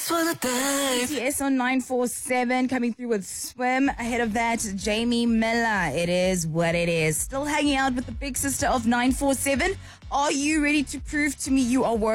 just wanna dive. BTS on 947 coming through with Swim. Ahead of that, Jamie Miller. It is what it is. Still hanging out with the big sister of 947. Are you ready to prove to me you are worth